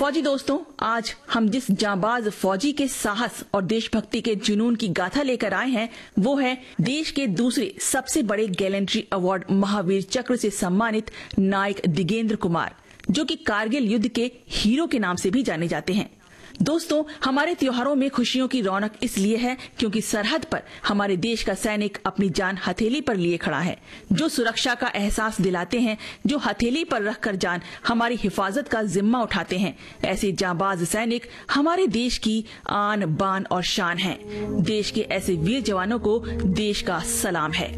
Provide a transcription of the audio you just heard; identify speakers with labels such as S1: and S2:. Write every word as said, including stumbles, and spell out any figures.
S1: फौजी दोस्तों, आज हम जिस जांबाज फौजी के साहस और देशभक्ति के जुनून की गाथा लेकर आए हैं, वो है देश के दूसरे सबसे बड़े गैलेंट्री अवार्ड महावीर चक्र से सम्मानित नायक दिगेंद्र कुमार, जो कि कारगिल युद्ध के हीरो के नाम से भी जाने जाते हैं। दोस्तों, हमारे त्योहारों में खुशियों की रौनक इसलिए है क्योंकि सरहद पर हमारे देश का सैनिक अपनी जान हथेली पर लिए खड़ा है, जो सुरक्षा का एहसास दिलाते हैं, जो हथेली पर रखकर जान हमारी हिफाजत का जिम्मा उठाते हैं। ऐसे जांबाज सैनिक हमारे देश की आन बान और शान हैं। देश के ऐसे वीर जवानों को देश का सलाम है।